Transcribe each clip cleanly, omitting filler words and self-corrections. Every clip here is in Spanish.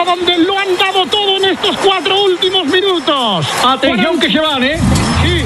donde lo han dado todo en estos 4 últimos minutos. Atención que se van, Sí.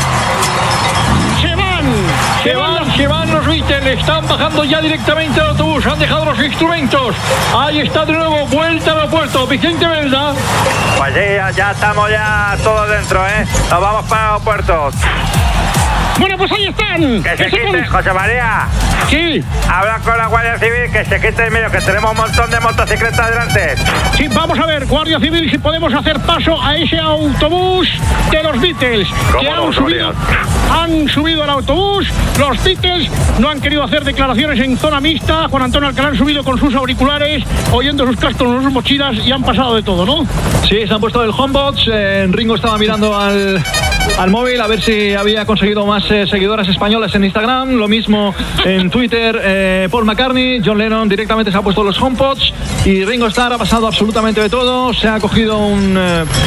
Se van los Beatles, están bajando ya directamente al autobús, han dejado los instrumentos. Ahí está de nuevo, vuelta al aeropuerto. Vicente Belda. Pues sí, ya estamos ya todos dentro, Nos vamos para el aeropuerto. Bueno, pues ahí están. Que se quiten, José María. Sí. Habla con la Guardia Civil, que se quite en medio, que tenemos un montón de motocicletas delante. Sí, vamos a ver, Guardia Civil, si podemos hacer paso a ese autobús de los Beatles. Que han subido al autobús. Los Beatles no han querido hacer declaraciones en zona mixta. Juan Antonio Alcalá han subido con sus auriculares, oyendo sus cascos en sus mochilas y han pasado de todo, ¿no? Sí, se han puesto el homebox. Ringo estaba mirando al móvil a ver si había conseguido más seguidoras españolas en Instagram. Lo mismo en Twitter. Paul McCartney, John Lennon directamente se ha puesto los HomePods y Ringo Starr ha pasado absolutamente de todo. Se ha cogido un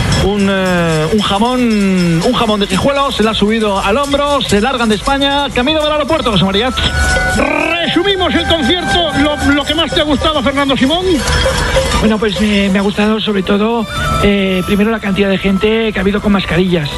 jamón de Quijuelo, se le ha subido al hombro, se largan de España, camino del aeropuerto, José María. Resumimos el concierto, lo que más te ha gustado, Fernando Simón. Bueno, pues me ha gustado sobre todo primero la cantidad de gente que ha habido con mascarillas.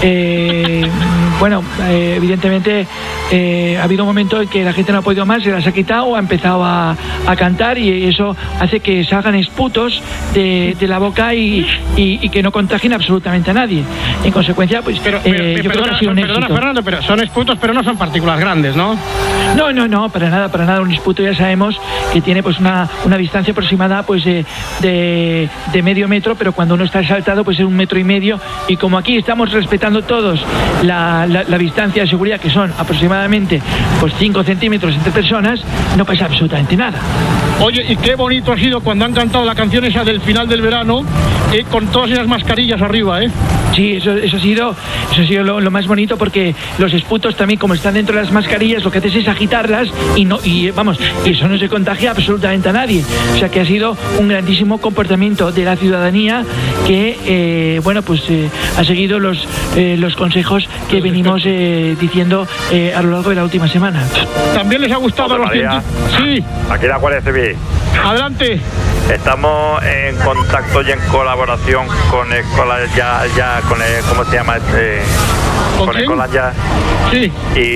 Evidentemente ha habido un momento en que la gente no ha podido más, se las ha quitado, ha empezado a cantar y eso hace que salgan esputos de la boca y que no contagien absolutamente a nadie. En consecuencia, pues yo creo que ha sido un éxito. Perdona, Fernando, pero son esputos, pero no son partículas grandes, ¿no? No, para nada. Un esputo ya sabemos que tiene pues una distancia aproximada pues de medio metro, pero cuando uno está saltado pues es 1,5 metros, y como aquí estamos respetando todos la distancia de seguridad, que son aproximadamente pues 5 centímetros entre personas, no pasa absolutamente nada. Oye, y qué bonito ha sido cuando han cantado la canción esa del final del verano, con todas esas mascarillas arriba, Sí, eso ha sido lo más bonito, porque los esputos también, como están dentro de las mascarillas, lo que haces es agitarlas y eso no se contagia absolutamente a nadie. O sea que ha sido un grandísimo comportamiento de la ciudadanía que ha seguido los consejos que venimos diciendo a lo largo de la última semana. ¿También les ha gustado a los científicos? Sí. Aquí la Guardia Civil. Adelante. Estamos en contacto y en colaboración con Escolanja, ¿cómo se llama? Con Escolanja. Sí.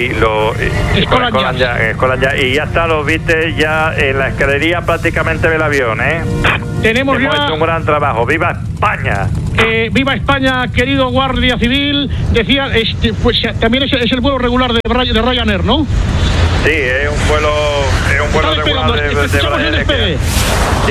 Escolanja. Y ya están los viste ya en la escalería prácticamente del avión, Tenemos Hemos hecho un gran trabajo. ¡Viva España! Viva España, querido Guardia Civil. Decía, pues también es el vuelo regular de Ryanair, ¿no? Sí, es un vuelo regular de Ryanair. Sí.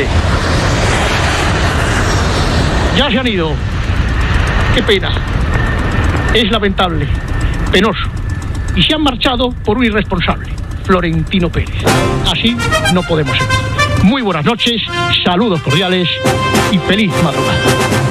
Ya se han ido. Qué pena. Es lamentable, penoso. Y se han marchado por un irresponsable, Florentino Pérez. Así no podemos seguir. Muy buenas noches, saludos cordiales y feliz madrugada.